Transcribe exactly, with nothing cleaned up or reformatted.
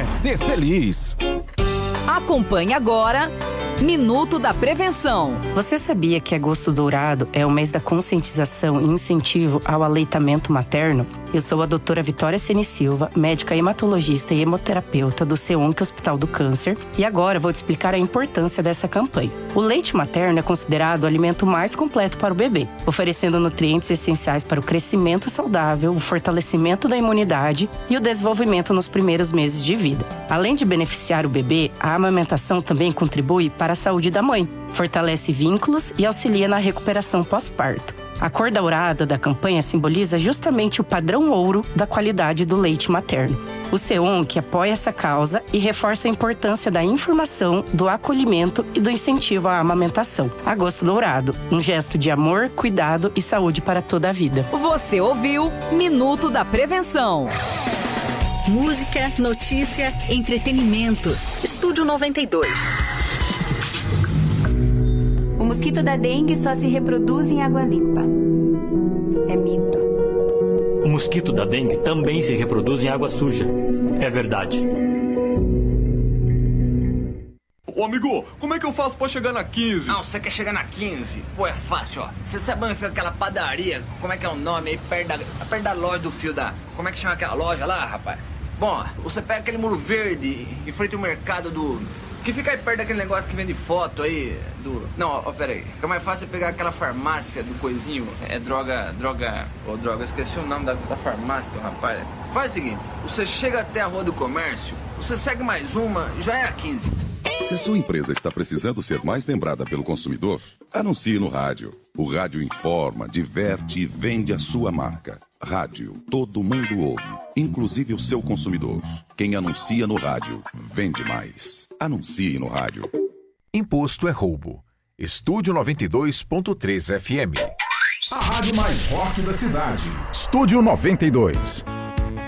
ser feliz. Acompanhe agora Minuto da Prevenção. Você sabia que Agosto Dourado é o mês da conscientização e incentivo ao aleitamento materno? Eu sou a doutora Vitória Ceni Silva, médica hematologista e hemoterapeuta do CEONC Hospital do Câncer, e agora vou te explicar a importância dessa campanha. O leite materno é considerado o alimento mais completo para o bebê, oferecendo nutrientes essenciais para o crescimento saudável, o fortalecimento da imunidade e o desenvolvimento nos primeiros meses de vida. Além de beneficiar o bebê, a amamentação também contribui para a saúde da mãe, fortalece vínculos e auxilia na recuperação pós-parto. A cor dourada da campanha simboliza justamente o padrão ouro da qualidade do leite materno. O CEONC apoia essa causa e reforça a importância da informação, do acolhimento e do incentivo à amamentação. Agosto Dourado, um gesto de amor, cuidado e saúde para toda a vida. Você ouviu Minuto da Prevenção. Música, notícia, entretenimento. Estúdio noventa e dois. O mosquito da dengue só se reproduz em água limpa. É mito. O mosquito da dengue também se reproduz em água suja. É verdade. Ô amigo, como é que eu faço pra chegar na quinze? Não, você quer chegar na quinze? Pô, é fácil, ó. Você sabe onde fica aquela padaria? Como é que é o nome aí? Perto da, perto da loja do fio da... Como é que chama aquela loja lá, rapaz? Bom, você pega aquele muro verde em frente ao mercado do... Que fica aí perto daquele negócio que vende foto aí do... Não, ó, pera aí. Fica mais fácil pegar aquela farmácia do coisinho. É droga... Droga... Ô, droga, esqueci o nome da, da farmácia, do rapaz. Faz o seguinte. Você chega até a Rua do Comércio, você segue mais uma, já é a quinze. Se a sua empresa está precisando ser mais lembrada pelo consumidor, anuncie no rádio. O rádio informa, diverte e vende a sua marca. Rádio, todo mundo ouve, inclusive o seu consumidor. Quem anuncia no rádio, vende mais. Anuncie no rádio. Imposto é roubo. Estúdio noventa e dois ponto três F M. A rádio mais rock da cidade. Estúdio noventa e dois.